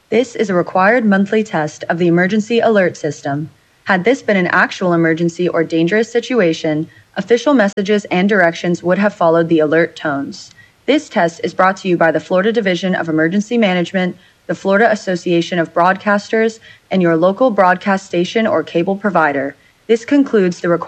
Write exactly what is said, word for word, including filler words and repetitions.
This is a required monthly test of the emergency alert system. Had this been an actual emergency or dangerous situation, official messages and directions would have followed the alert tones. This test is brought to you by the Florida Division of Emergency Management, the Florida Association of Broadcasters, and your local broadcast station or cable provider. This concludes the required